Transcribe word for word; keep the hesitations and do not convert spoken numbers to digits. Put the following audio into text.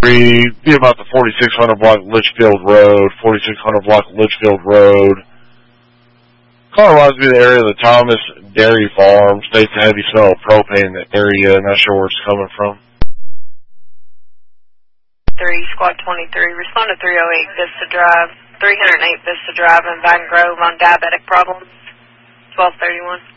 three, be about the forty-six hundred block Litchfield Road, forty-six hundred block Litchfield Road. Caller reminds me of the area of the Thomas Dairy Farm. States a heavy smell of propane in the area. Not sure where it's coming from. three, Squad twenty-three. Respond to three oh eight Vista Drive. three oh eight Vista Drive in Vine Grove on diabetic problems. twelve thirty-one.